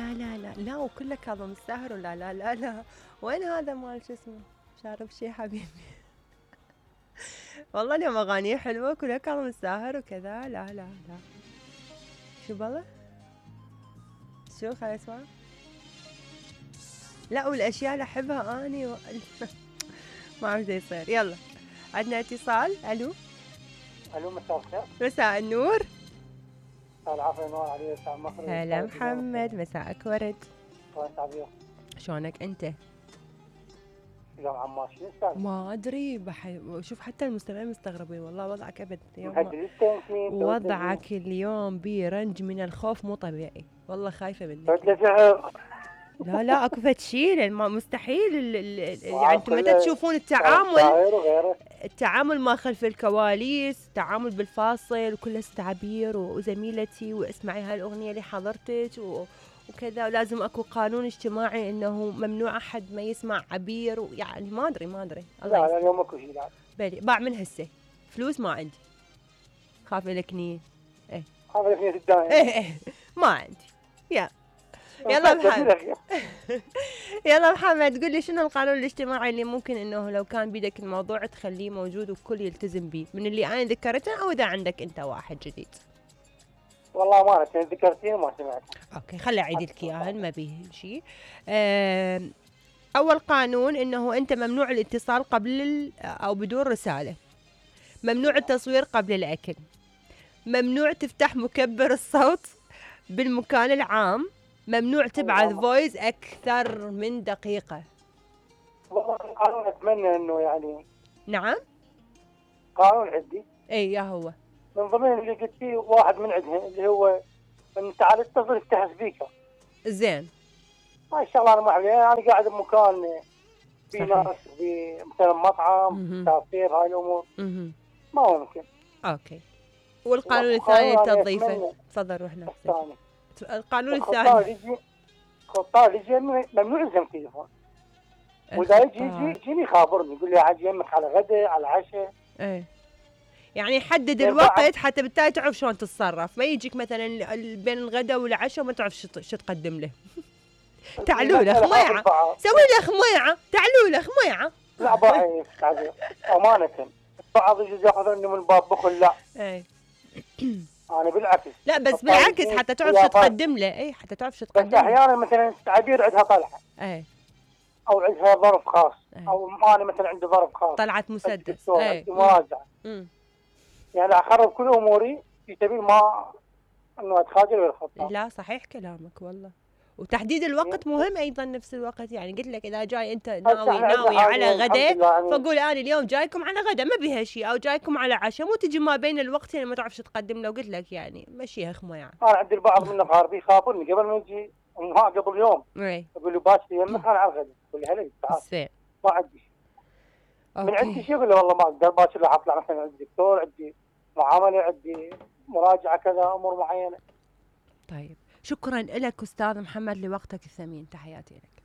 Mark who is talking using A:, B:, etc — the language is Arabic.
A: لا لا لا لا، وكله كاظم الساهر، ولا لا لا لا. وين هذا مال شو اسمه شارب شي حبيبي. والله اليوم اغانيه حلوه كلها كاظم الساهر وكذا. لا لا لا. شو بالله؟ شو خليني اسمع. لا، والاشياء اللي احبها اني ما اعرف ايش يصير. يلا عندنا اتصال. الو.
B: الو، مساء الخير.
A: مساء النور.
B: العفو، نور علي. مساء مصر.
A: هلا محمد، مساءك ورد.
B: كويس عبير.
A: شلونك انت؟
B: اليوم عمار شنو السالفه؟
A: ما ادري شوف حتى المستمعين مستغربين والله. وضعك ابد وضعك اليوم بيرنج من الخوف مو طبيعي والله. خايفه منك. لا لا، اكو فد شيء مستحيل. يعني انتم متى تشوفون التعامل ما خلف الكواليس، التعامل بالفاصل وكل تعابير وزميلتي واسمعي هالاغنيه اللي حضرتك وكذا، ولازم اكو قانون اجتماعي انه ممنوع احد ما يسمع عبير، ويعني ما ادري الله
B: لا اليوم اكو شيء. لا
A: بالي باع من هسه فلوس ما عندي. خاف لك نيه.
B: خاف لك نيه الدايم.
A: ايه ما عندي. يلا محمد. يلا محمد، قل لي شنو القانون الاجتماعي اللي ممكن انه لو كان بيدك الموضوع تخليه موجود والكل يلتزم به من اللي انا ذكرته، او اذا عندك انت واحد جديد؟
B: والله ما اعرف، ذكرتيه ما سمعت.
A: اوكي خلي اعيد لك اياها ما بيه شيء. اول قانون انه انت ممنوع الاتصال قبل او بدون رساله، ممنوع التصوير قبل الاكل، ممنوع تفتح مكبر الصوت بالمكان العام، ممنوع تبعث فويس أكثر من دقيقة.
B: والله القانون أتمنى إنه يعني.
A: نعم.
B: قانون عندي.
A: إيه يا هو.
B: من ضمن اللي قلت فيه واحد من عندهم اللي هو إن تعال اتصل افتح سبيكر.
A: زين.
B: هاي الشغلة أنا ما أحبها. أنا قاعد بمكان في ناس، في مثلا مطعم، تافير، هاي الأمور. ما ممكن.
A: أوكي. والقانون الثاني تضيفه. تفضل روح نفسك. القانون الثاني
B: خطار يجي ممنوع يلزم تليفون، واذا يجيني يخابرني يقول لي عاد يمك على غدا على عشاء.
A: ايه يعني يحدد الوقت حتى بالتالي تعرف شلون تتصرف، ما يجيك مثلا بين الغداء والعشاء وما تعرف شو تقدم له. تعالوا له خميعه، سوي له خميعه، تعالوا له خميعه.
B: لا ضعيف امانه. بعض يجي ياخذوني من باب بخل. لا
A: ايه
B: انا بالعكس.
A: لا بس بالعكس حتى تعرف شو تقدم له. اي حتى تعرف شو تقدم له.
B: بس احيانا مثلا تعبير عندها طلعه.
A: اي او
B: عندها ظرف خاص. او انا مثلا عندي ظرف خاص،
A: طلعت مسدس.
B: اي مراجعه. يعني اخرب كل اموري في سبيل ما انه اتخاذل بالخطه.
A: لا صحيح كلامك والله. وتحديد الوقت مهم ايضا نفس الوقت. يعني قلت لك اذا جاي انت ناوي على غداء فقول انا اليوم جايكم على غداء ما بيها شيء، او جايكم على عشاء، مو تجي ما بين الوقتين ما تعرف شو تقدم له. قلت لك يعني مشيها خميعه.
B: انا عندي البعض من الغربي يخابرني قبل ما يجي قبل يوم. يقول لي باكر يمك انا على الغداء. اقول له هلا تعال ما عندي شيء. من عندي شيء اقول له والله ما اقدر باكر راح اطلع مثلا عندي دكتور، عندي معامله، عندي مراجعه كذا امور معينه.
A: طيب شكرا لك أستاذ محمد لوقتك الثمين. تحياتي لك.